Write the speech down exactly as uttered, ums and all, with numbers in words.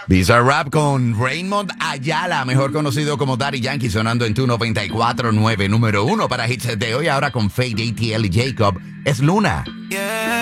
Bizarrap con Raymond Ayala, mejor conocido como Daddy Yankee, sonando en tu noventa y cuatro punto nueve, número uno para hits de hoy. Ahora con Fade, A T L y Jacob, es Luna. Yeah.